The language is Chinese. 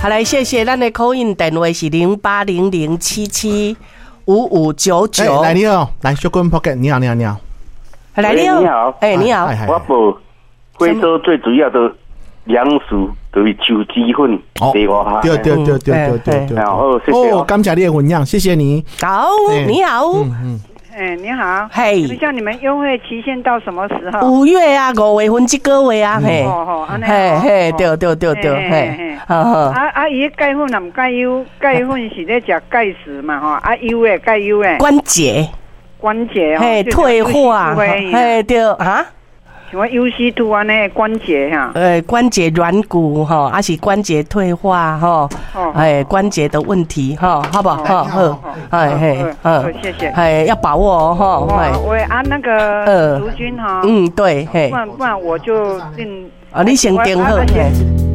好来，谢谢，咱的call in电话是0800775599。 来，你好，来小滚 Pocket， 你好。 来，你好，你好， 我报贵州最主要的粮食就是手机粉，对哇， 对， 好，谢谢哦， 感谢你的分享，谢谢你。 好，你好， 你好， 嘿， 像你们优惠期限到什么时候 ？5月啊，5月份这个月啊，嘿，嘿，对，嘿， 伊钙粉也唔钙优，钙粉是咧食钙食嘛吼，优诶钙优诶， 关节，嘿，退化，嘿，对啊。 像我 UC2 安尼关节哈， 关节软骨哈，还是关节退化哈，关节的问题哈，好不好？好， 谢谢， 要把握哦哈， 我按那个卢军哈， 对， 不然我就定你先订好。